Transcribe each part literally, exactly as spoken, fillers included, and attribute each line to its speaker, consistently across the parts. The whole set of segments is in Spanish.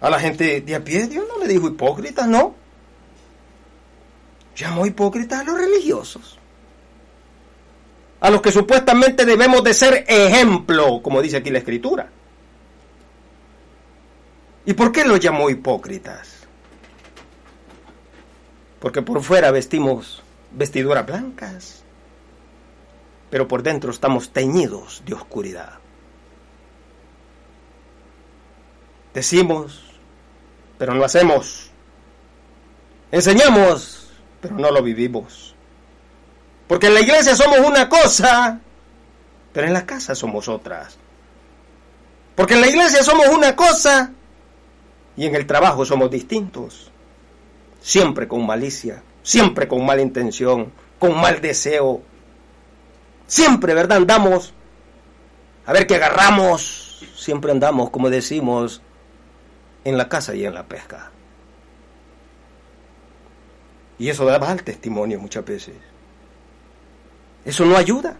Speaker 1: A la gente de a pie Dios no le dijo hipócritas, no. Llamó hipócritas a los religiosos, a los que supuestamente debemos de ser ejemplo, como dice aquí la Escritura. ¿Y por qué los llamó hipócritas? Porque por fuera vestimos vestiduras blancas, pero por dentro estamos teñidos de oscuridad. Decimos, pero no hacemos. Enseñamos, pero no lo vivimos. Porque en la iglesia somos una cosa, pero en la casa somos otras. Porque en la iglesia somos una cosa y en el trabajo somos distintos. Siempre con malicia, siempre con mala intención, con mal deseo. Siempre, ¿verdad? Andamos a ver qué agarramos. Siempre andamos, como decimos, en la caza y en la pesca. Y eso da mal testimonio muchas veces. Eso no ayuda.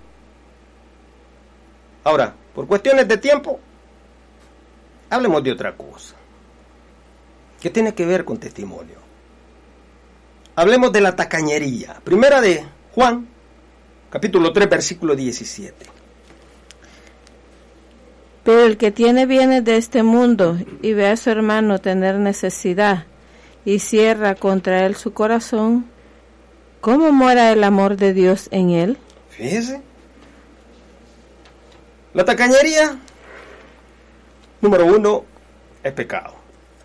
Speaker 1: Ahora, por cuestiones de tiempo, hablemos de otra cosa que tiene que ver con testimonio. Hablemos de la tacañería. Primera de Juan, capítulo tres, versículo diecisiete.
Speaker 2: Pero el que tiene bienes de este mundo y ve a su hermano tener necesidad y cierra contra él su corazón, ¿cómo mora el amor de Dios en él?
Speaker 1: Fíjese. La tacañería, número uno, es pecado.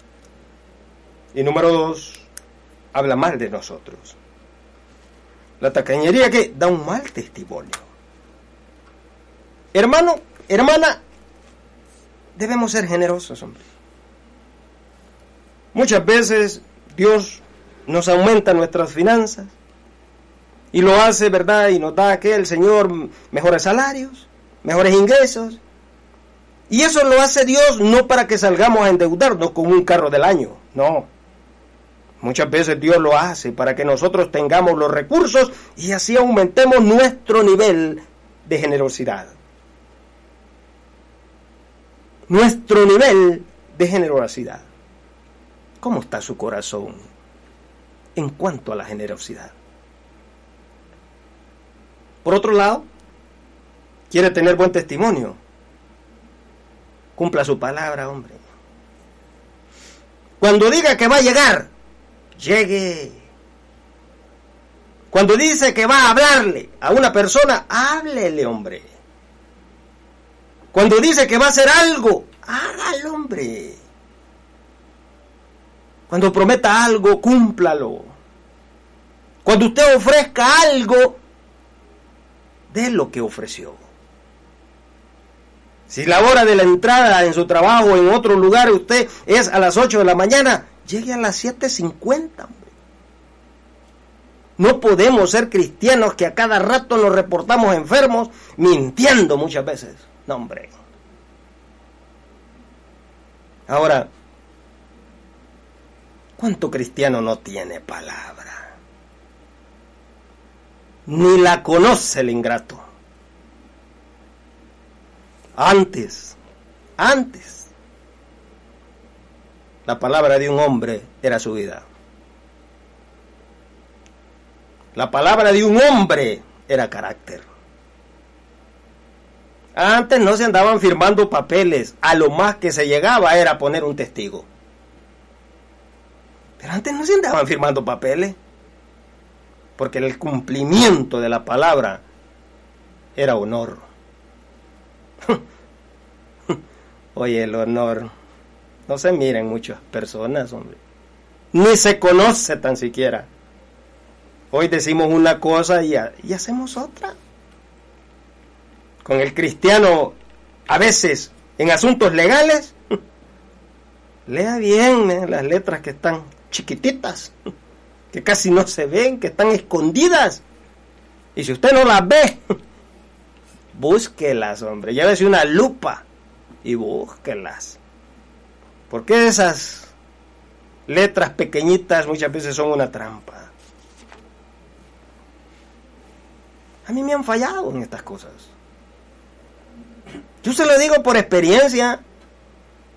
Speaker 1: Y número dos, habla mal de nosotros. La tacañería que da un mal testimonio. Hermano, hermana, debemos ser generosos, hombre. Muchas veces Dios nos aumenta nuestras finanzas y lo hace, ¿verdad? Y nos da que el Señor mejores salarios, mejores ingresos. Y eso lo hace Dios no para que salgamos a endeudarnos con un carro del año, no. Muchas veces Dios lo hace para que nosotros tengamos los recursos y así aumentemos nuestro nivel de generosidad. Nuestro nivel de generosidad. ¿Cómo está su corazón en cuanto a la generosidad? Por otro lado, quiere tener buen testimonio. Cumpla su palabra, hombre. Cuando diga que va a llegar, llegue. Cuando dice que va a hablarle a una persona, háblele, hombre. Cuando dice que va a hacer algo, hágalo, hombre. Cuando prometa algo, cúmplalo. Cuando usted ofrezca algo, dé lo que ofreció. Si la hora de la entrada en su trabajo en otro lugar usted es a las ocho de la mañana, llegue a las siete cincuenta, hombre. No podemos ser cristianos que a cada rato nos reportamos enfermos, mintiendo muchas veces. No, hombre. Ahora, ¿cuánto cristiano no tiene palabra? Ni la conoce el ingrato. Antes, antes, la palabra de un hombre era su vida. La palabra de un hombre era carácter. Antes no se andaban firmando papeles, a lo más que se llegaba era poner un testigo. Pero antes no se andaban firmando papeles, porque el cumplimiento de la palabra era honor. Oye, el honor no se mira en muchas personas, hombre. Ni se conoce tan siquiera. Hoy decimos una cosa y, y hacemos otra. Con el cristiano, a veces, en asuntos legales, lea bien eh, las letras que están chiquititas, que casi no se ven, que están escondidas. Y si usted no las ve, búsquelas, hombre. Llévese una lupa y búsquelas. Porque esas letras pequeñitas muchas veces son una trampa. A mí me han fallado en estas cosas. Yo se lo digo por experiencia.